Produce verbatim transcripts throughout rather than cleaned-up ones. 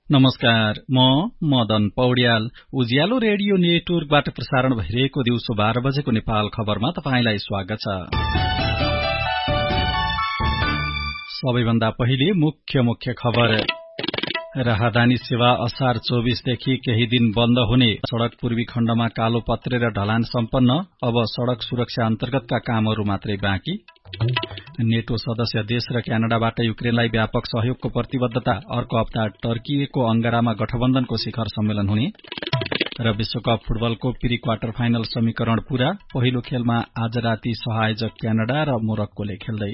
नमस्कार, म मदन पौड्याल। उज्यालो रेडियो नेटवर्कबाट प्रसारण भइरहेको दिउँसो बाह्र बजेको नेपाल खबरमा तपाईंलाई स्वागत छ। सबैभन्दा पहिले मुख्य मुख्य खबर। राहदानी सेवा असार चौबीसदेखि केही दिन बन्द हुने, सड़क पूर्वी खण्डमा कालो पत्रे र ढलान सम्पन्न, अब सड़क सुरक्षा अन्तर्गतका कामहरू मात्रै बाँकी। नेटो सदस्य देश र क्यानाडाबाट युक्रेनलाई व्यापक सहयोगको प्रतिबद्धता, अर्को हप्ता टर्किएको अंगारामा गठबन्धनको शिखर सम्मेलन हुने र विश्वकप फुटबलको प्री क्वार्टर फाइनल समीकरण पूरा। पहिलो खेलमा आज राति सहआयोजक क्यानाडा र मोरक्कोले खेल्दै।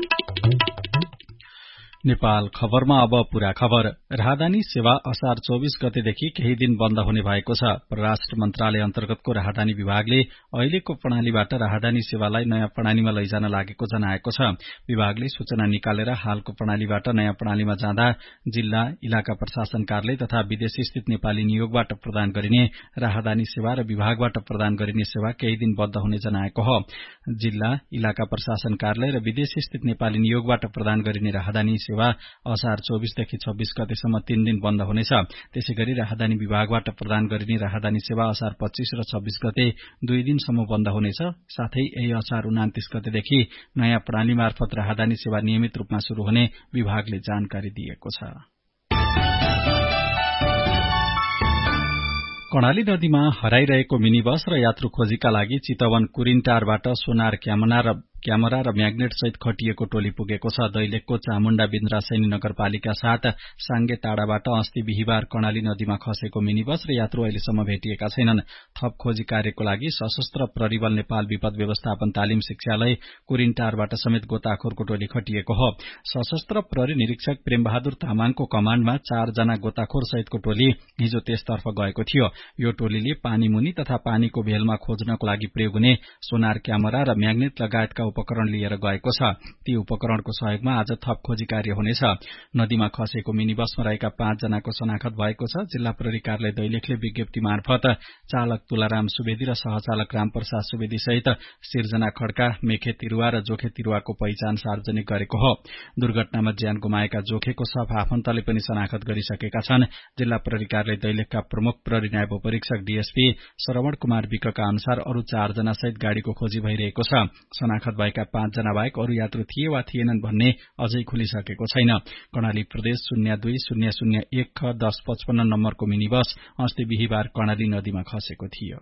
नेपाल खबरमा अब पूरा खबर। राहदानी सेवा असार चौबीस गतेदेखि केही दिन बन्द हुने भएको छ। परराष्ट्र मन्त्रालय अन्तर्गतको राहदानी विभागले अहिलेको प्रणालीबाट राहदानी सेवालाई नयाँ प्रणालीमा लैजान लागेको जनाएको छ। विभागले सूचना निकालेर हालको प्रणालीबाट नयाँ प्रणालीमा जाँदा जिल्ला, इलाका प्रशासन कार्यालय तथा विदेशी स्थित नेपाली नियोगबाट प्रदान गरिने राहदानी सेवा र विभागबाट प्रदान गरिने सेवा केही दिन बन्द हुने जनाएको हो। जिल्ला, इलाका प्रशासन कार्यालय र विदेशी स्थित नेपाली नियोगबाट प्रदान गरिने राहदानी सेवा असार चौबीसदेखि छब्बीस गतेसम्म तीन दिन बन्द हुनेछ। त्यसैगरी राहदानी विभागबाट प्रदान गरिने राहदानी सेवा असार पच्चीस र छब्बीस गते दुई दिनसम्म बन्द हुनेछ। साथै यही असार उनातिस गतेदेखि नयाँ प्रणाली मार्फत राहदानी सेवा नियमित रूपमा शुरू हुने विभागले जानकारी दिएको छ। कर्णाली नदीमा हराइरहेको मिनी बस र यात्रु खोजीका लागि चितवन कुरिनटारबाट सोनार क्यामेरा र क्यामेरा र म्याग्नेट सहित खटिएको टोली पुगेको छ। दैलेखको चामुण्डा बिन्द्रासैनी नगरपालिका साथ साङ्गे टाडाबाट अस्ति बिहिबार कर्णाली नदीमा खसेको मिनी बस र यात्रु अहिलेसम्म भेटिएका छैनन्। थप खोजी कार्यको लागि सशस्त्र प्रहरी बल नेपाल विपद व्यवस्थापन तालिम शिक्षालय कुरिनटारबाट समेत गोताखोरको टोली खटिएको हो। सशस्त्र प्रहरी निरीक्षक प्रेमबहादुर तामाङको कमाण्डमा चारजना गोताखोर सहितको टोली हिजो त्यसतर्फ गएको थियो। यो टोलीले पानी मुनि तथा पानीको भेलमा खोज्नको लागि प्रयोग हुने सोनार क्यामेरा र म्याग्नेट लगायतका उपकरण लिएर गएको छ। ती उपकरणको सहयोगमा आज थप खोजी कार्य हुनेछ। नदीमा खसेको मिनी बसमा रहेका पाँच जनाको शनाखत भएको छ। जिल्ला प्रहरी कार्यालय दैलेखले विज्ञप्ति मार्फत चालक तुलाराम सुवेदी र सहचालक रामप्रसाद सुवेदी सहित सिर्जना खड्का, मेखे तिरुवा र जोखे तिरुवाको पहिचान सार्वजनिक गरेको हो। दुर्घटनामा ज्यान गुमाएका जोखेको सब आफन्तले पनि शनाखत गरिसकेका छन्। जिल्ला प्रहरी कार्यालय दैलेखका प्रमुख प्रहरी नायब परीक्षक डीएसपी श्रवण कुमार विकका अनुसार अरू चारजना सहित गाड़ीको खोजी भइरहेको छ। शनाखत भएका पाँचजना बाहेक अरू यात्रु थिए वा थिएनन् भन्ने अझै खुलिसकेको छैन। कर्णाली प्रदेश शून्य दुई शून्य शून्य एक ख दस पचपन्न नम्बरको मिनी बस अस्ति बिहिबार कर्णाली नदीमा खसेको थियो।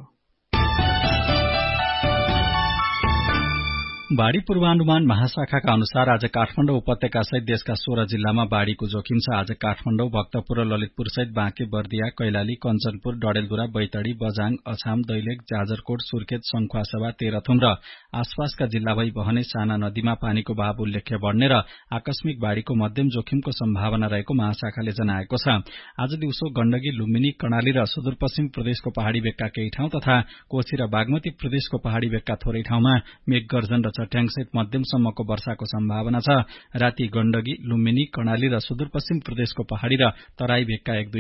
बाढ़ी पूर्वानुमान महाशाखाका अनुसार आज काठमाडौँ उपत्यका सहित देशका सोह्र जिल्लामा बाढ़ीको जोखिम छ। आज काठमाडौँ, भक्तपुर र ललितपुर सहित बाँके, बर्दिया, कैलाली, कञ्चनपुर, डडेलधुरा, बैतडी, बझाङ, अछाम, दैलेख, जाजरकोट, सुर्खेत, सङ्खुवासभा, तेह्रथुम र आसपासका जिल्ला भई बहने साना नदीमा पानीको बहाव उल्लेख्य बढ़ने र आकस्मिक बाढ़ीको मध्यम जोखिमको सम्भावना रहेको महाशाखाले जनाएको छ। आज दिउँसो गण्डकी, लुम्बिनी, कर्णाली र सुदूरपश्चिम प्रदेशको पहाड़ी भेगका केही ठाउँ तथा कोशी र बागमती प्रदेशको पहाड़ी भेगका थोरै ठाउँमा मेघगर्जन र चट्याङसहित मध्यमसम्मको वर्षाको सम्भावना छ। राति गण्डकी, लुम्बिनी, कर्णाली र सुदूरपश्चिम प्रदेशको पहाड़ी र तराई भेगका एक